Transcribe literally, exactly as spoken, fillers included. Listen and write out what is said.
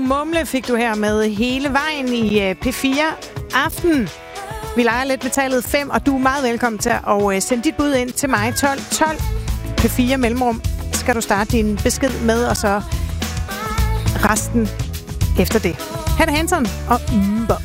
Mumle fik du her med hele vejen i P fire Aften. Vi leger lidt med tallet fem, og du er meget velkommen til at sende dit bud ind til mig. tolv tolv P fire mellemrum skal du starte din besked med, og så resten efter det. Hannah Hansen og Umber.